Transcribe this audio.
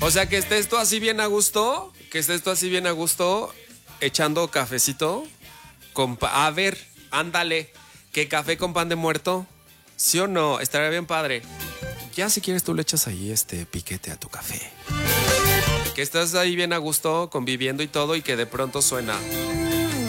O sea, que estés tú así bien a gusto, echando cafecito a ver, ándale, que café con pan de muerto, ¿sí o no? Estaría bien padre. Ya si quieres tú le echas ahí piquete a tu café. Que estás ahí bien a gusto, conviviendo y todo, y que de pronto suena.